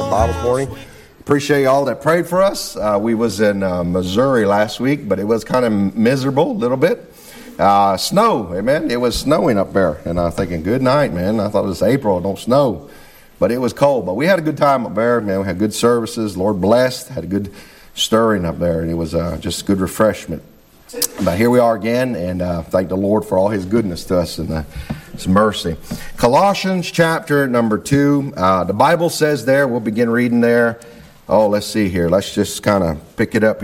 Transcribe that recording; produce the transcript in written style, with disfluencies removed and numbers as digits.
Bible this morning. Appreciate y'all that prayed for us. We was in Missouri last week, but it was kind of miserable a little bit. Snow, amen. It was snowing up there, and I'm thinking, good night, man. I thought it was April, it don't snow. But it was cold. But we had a good time up there, man. We had good services. Lord blessed. Had a good stirring up there, and it was just good refreshment. But here we are again, and thank the Lord for all His goodness to us and His mercy. Colossians chapter number 2. The Bible says there, we'll begin reading there. Oh, let's see here. Let's just kind of pick it up here.